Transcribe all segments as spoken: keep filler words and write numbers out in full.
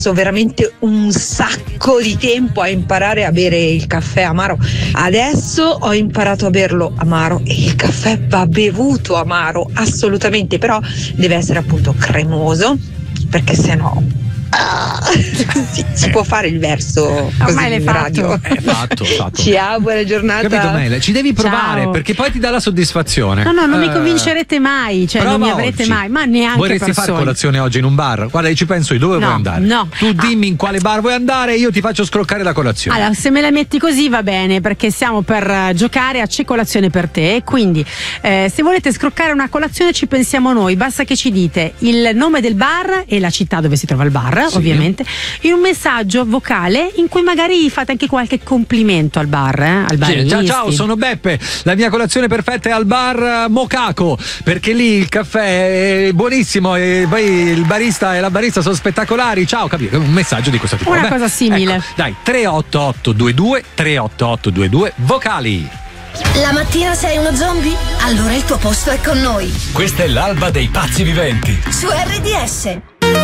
veramente un sacco di tempo a imparare a bere il caffè amaro. Adesso ho imparato a berlo amaro e il caffè va bevuto amaro, assolutamente, però deve essere appunto cremoso, perché sennò ah, si, si può fare il verso così ormai l'hai in fatto. radio. È fatto, fatto. Ciao, buona giornata. Capito, Mele? Ci devi provare. Ciao. Perché poi ti dà la soddisfazione. No, no, non eh, mi convincerete mai, cioè non mi avrete oggi. mai, ma neanche Vorresti persone. fare colazione oggi in un bar? Guarda, io ci penso io, dove no, vuoi andare? No. Tu dimmi in quale bar vuoi andare e io ti faccio scroccare la colazione. Allora, se me la metti così va bene, perché siamo per uh, giocare a C'è colazione per te, quindi eh, se volete scroccare una colazione ci pensiamo noi, basta che ci dite il nome del bar e la città dove si trova il bar, sì. ovviamente, in un messaggio vocale in cui magari fate anche qualche complimento al bar, eh, al sì, ciao, ciao, sono Beppe, la mia colazione perfetta è al bar Mocaco, perché lì il caffè è buonissimo e poi il barista e la barista sono spettacolari. Ciò, capito? Un messaggio di questo tipo. Una Vabbè, cosa simile. Ecco, dai, tre otto otto due due tre otto otto due due vocali. La mattina sei uno zombie? Allora il tuo posto è con noi. Questa è l'alba dei pazzi viventi. Su R D S.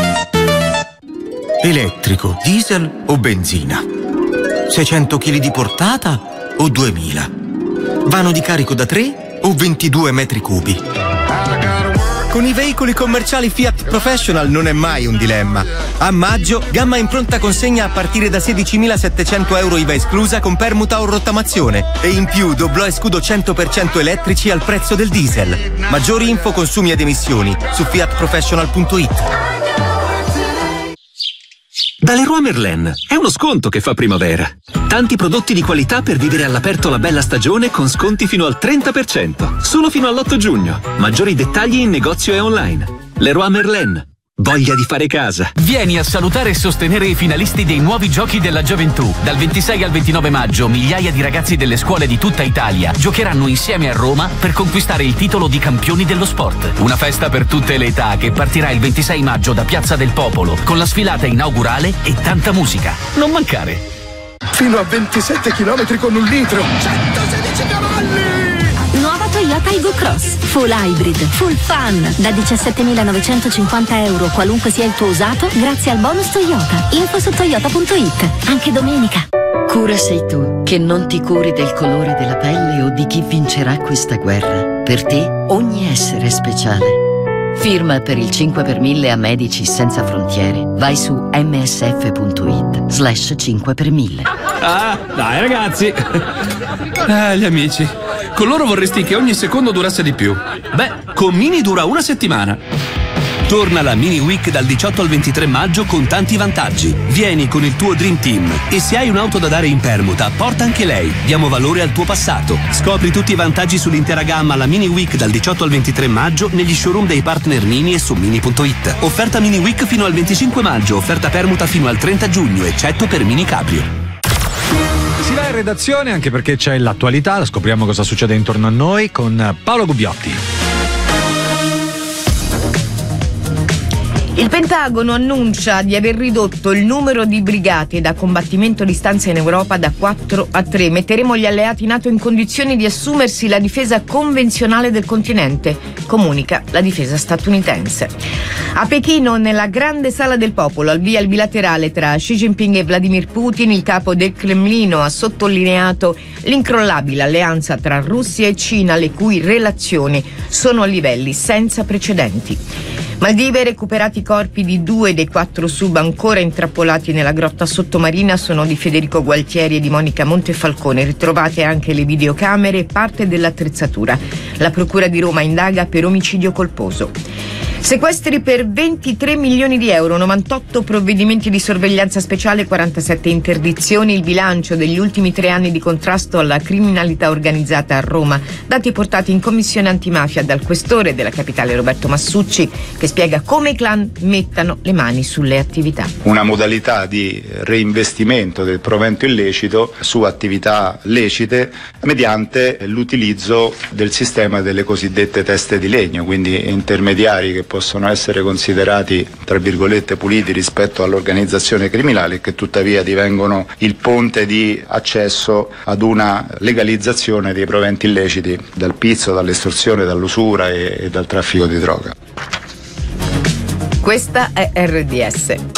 Elettrico, diesel o benzina? seicento chili di portata o duemila? Vano di carico da tre o ventidue metri cubi? Con i veicoli commerciali Fiat Professional non è mai un dilemma. A maggio, gamma in pronta consegna a partire da sedicimilasettecento euro I V A esclusa con permuta o rottamazione. E in più doblò e scudo cento per cento elettrici al prezzo del diesel. Maggiori info, consumi ed emissioni su fiat professional punto it. Da Leroy Merlin è uno sconto che fa primavera. Tanti prodotti di qualità per vivere all'aperto la bella stagione con sconti fino al trenta per cento. Solo fino all'otto giugno. Maggiori dettagli in negozio e online. Leroy Merlin. Voglia di fare casa. Vieni a salutare e sostenere i finalisti dei nuovi giochi della gioventù. Dal ventisei al ventinove maggio migliaia di ragazzi delle scuole di tutta Italia giocheranno insieme a Roma per conquistare il titolo di campioni dello sport. Una festa per tutte le età che partirà il ventisei maggio da Piazza del Popolo con la sfilata inaugurale e tanta musica. Non mancare. Fino a ventisette chilometri con un litro. centosedici cavalli! Nuova Toyota Aygo Cross, full hybrid, full fun, da diciassettemilanovecentocinquanta euro qualunque sia il tuo usato, grazie al bonus Toyota. Info su toyota punto it, anche domenica. Cura sei tu, che non ti curi del colore della pelle o di chi vincerà questa guerra. Per te ogni essere è speciale. Firma per il cinque per mille a Medici Senza Frontiere. Vai su msf punto it slash cinque per mille. Ah, dai ragazzi. Ah, gli amici. Con loro vorresti che ogni secondo durasse di più. Beh, con Mini dura una settimana. Torna la Mini Week dal diciotto al ventitré maggio con tanti vantaggi. Vieni con il tuo Dream Team e se hai un'auto da dare in permuta, porta anche lei. Diamo valore al tuo passato. Scopri tutti i vantaggi sull'intera gamma alla Mini Week dal diciotto al ventitré maggio negli showroom dei partner Mini e su mini punto it. Offerta Mini Week fino al venticinque maggio, offerta permuta fino al trenta giugno, eccetto per Mini Cabrio. Si va in redazione anche perché c'è l'attualità, scopriamo cosa succede intorno a noi con Paolo Gubbiotti. Il Pentagono annuncia di aver ridotto il numero di brigate da combattimento a distanza in Europa da quattro a tre. Metteremo gli alleati NATO in condizioni di assumersi la difesa convenzionale del continente, comunica la difesa statunitense. A Pechino, nella grande sala del popolo, al via il bilaterale tra Xi Jinping e Vladimir Putin, il capo del Cremlino ha sottolineato l'incrollabile alleanza tra Russia e Cina, le cui relazioni sono a livelli senza precedenti. Maldive, recuperati i corpi di due dei quattro sub ancora intrappolati nella grotta sottomarina sono di Federico Gualtieri e di Monica Montefalcone. Ritrovate anche le videocamere e parte dell'attrezzatura. La Procura di Roma indaga per omicidio colposo. Sequestri per ventitré milioni di euro, novantotto provvedimenti di sorveglianza speciale, quarantasette interdizioni, il bilancio degli ultimi tre anni di contrasto alla criminalità organizzata a Roma. Dati portati in commissione antimafia dal questore della capitale Roberto Massucci, che spiega come i clan mettano le mani sulle attività. Una modalità di reinvestimento del provento illecito su attività lecite mediante l'utilizzo del sistema delle cosiddette teste di legno, quindi intermediari che possono essere considerati tra virgolette puliti rispetto all'organizzazione criminale e che tuttavia divengono il ponte di accesso ad una legalizzazione dei proventi illeciti dal pizzo, dall'estorsione, dall'usura e, e dal traffico di droga. Questa è R D S.